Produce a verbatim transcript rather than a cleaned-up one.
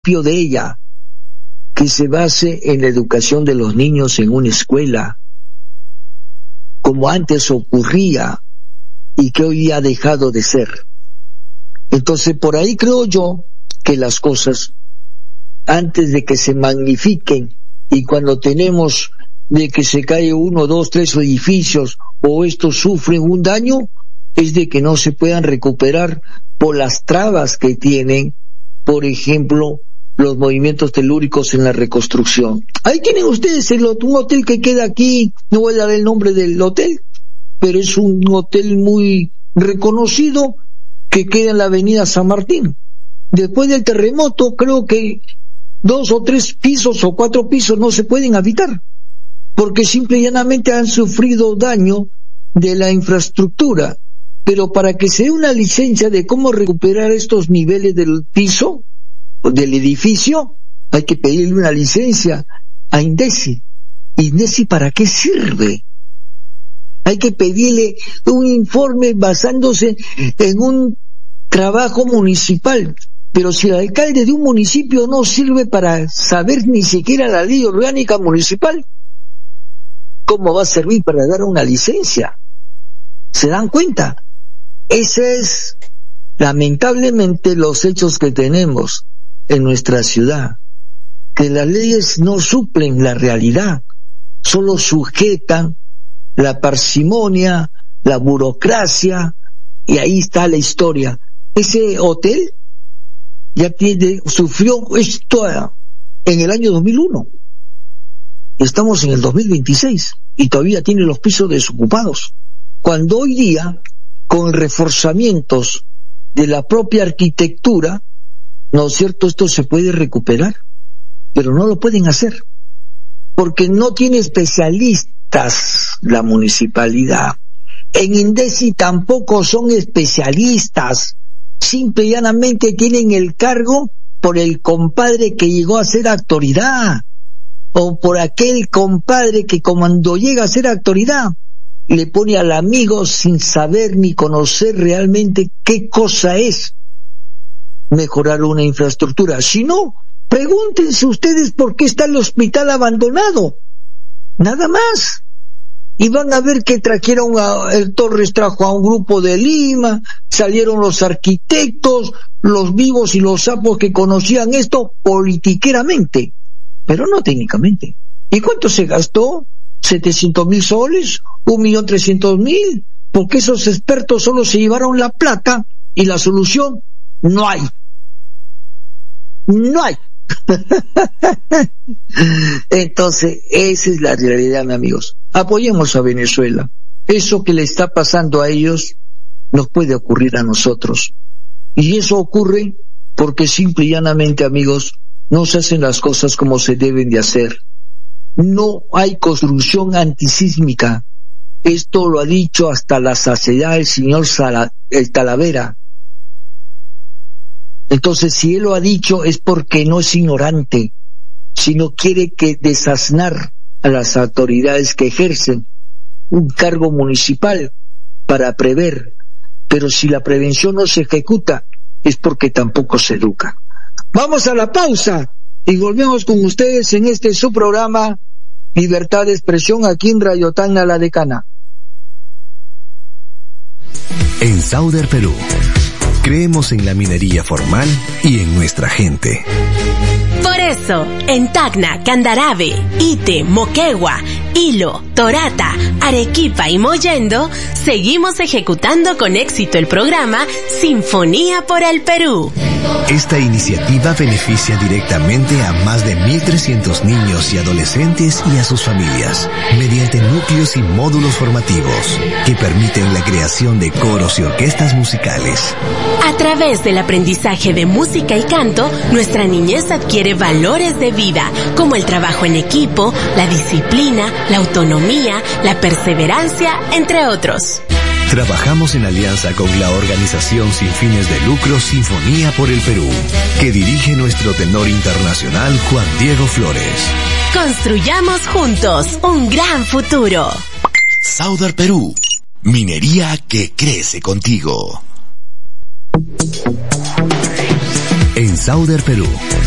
de ella, que se base en la educación de los niños en una escuela, como antes ocurría y que hoy ha dejado de ser. Entonces, por ahí creo yo que las cosas, antes de que se magnifiquen, y cuando tenemos de que se cae uno, dos, tres edificios, o estos sufren un daño, es de que no se puedan recuperar por las trabas que tienen, por ejemplo, los movimientos telúricos en la reconstrucción. Ahí tienen ustedes el, un hotel que queda aquí, no voy a dar el nombre del hotel, pero es un hotel muy reconocido que queda en la avenida San Martín. Después del terremoto, creo que dos o tres pisos o cuatro pisos no se pueden habitar, porque simple y llanamente han sufrido daño de la infraestructura. Pero para que se dé una licencia de cómo recuperar estos niveles del piso, del edificio, hay que pedirle una licencia a INDECI. ¿INDECI para qué sirve? Hay que pedirle un informe basándose en un trabajo municipal. Pero si el alcalde de un municipio no sirve para saber ni siquiera la ley orgánica municipal, ¿cómo va a servir para dar una licencia? ¿Se dan cuenta? Ese es, lamentablemente, los hechos que tenemos en nuestra ciudad, que las leyes no suplen la realidad, solo sujetan la parsimonia, la burocracia, y ahí está la historia. Ese hotel ya tiene, sufrió esto en el año dos mil uno. Estamos en el dos mil veintiséis y todavía tiene los pisos desocupados. Cuando hoy día, con reforzamientos de la propia arquitectura, ¿no es cierto?, esto se puede recuperar, pero no lo pueden hacer, porque no tiene especialistas la municipalidad. En INDECI tampoco son especialistas, simple y llanamente tienen el cargo por el compadre que llegó a ser autoridad, o por aquel compadre que cuando llega a ser autoridad, le pone al amigo sin saber ni conocer realmente qué cosa es mejorar una infraestructura. Si no, pregúntense ustedes por qué está el hospital abandonado. Nada más. Y van a ver que trajeron a, el Torres trajo a un grupo de Lima, salieron los arquitectos, los vivos y los sapos que conocían esto politiqueramente, pero no técnicamente. ¿Y cuánto se gastó? ¿Setecientos mil soles? ¿Un millón trescientos mil? Porque esos expertos solo se llevaron la plata y la solución no hay. No hay. Entonces, esa es la realidad, mis amigos. Apoyemos a Venezuela. Eso que le está pasando a ellos nos puede ocurrir a nosotros. Y eso ocurre porque simple y llanamente, amigos, no se hacen las cosas como se deben de hacer. No hay construcción antisísmica. Esto lo ha dicho hasta la saciedad el señor Sala, el Talavera. Entonces, si él lo ha dicho es porque no es ignorante, sino quiere que desaznar a las autoridades que ejercen un cargo municipal para prever. Pero si la prevención no se ejecuta, es porque tampoco se educa. Vamos a la pausa y volvemos con ustedes en este su programa Libertad de Expresión, aquí en Radio Tacna La Decana. En Sauder, Perú, creemos en la minería formal y en nuestra gente. Por eso, en Tacna, Candarave, Ite, Moquegua, Hilo, Torata, Arequipa y Mollendo, seguimos ejecutando con éxito el programa Sinfonía por el Perú. Esta iniciativa beneficia directamente a más de mil trescientos niños y adolescentes y a sus familias, mediante núcleos y módulos formativos que permiten la creación de coros y orquestas musicales. A través del aprendizaje de música y canto, nuestra niñez adquiere valores de vida, como el trabajo en equipo, la disciplina, la autonomía, la perseverancia, entre otros. Trabajamos en alianza con la organización sin fines de lucro Sinfonía por el Perú, que dirige nuestro tenor internacional Juan Diego Flores. Construyamos juntos un gran futuro. Sauder Perú, minería que crece contigo. En Sauder Perú,